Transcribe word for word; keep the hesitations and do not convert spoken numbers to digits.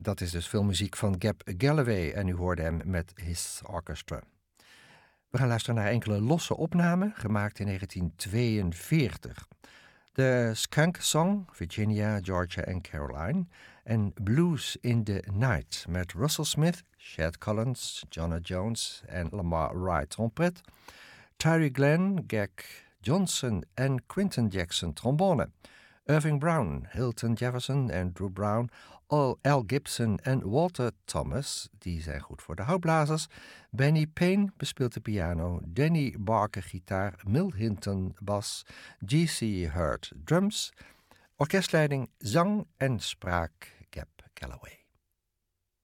Dat is dus filmmuziek van Gab Galloway en u hoorde hem met His Orchestra. We gaan luisteren naar enkele losse opnamen, gemaakt in negentien tweeënveertig. De Skunk Song, Virginia, Georgia en Caroline. En Blues in the Night met Russell Smith, Chet Collins, Jonah Jones en Lamar Wright trompet. Tyree Glenn, Gag Johnson en Quinton Jackson trombone. Irving Brown, Hilton Jefferson, Andrew Brown, Al Gibson en Walter Thomas, die zijn goed voor de houtblazers. Benny Payne bespeelt de piano, Danny Barker gitaar, Mill Hinton bas, G C Hurt drums, orkestleiding, zang en spraak Gab Galloway.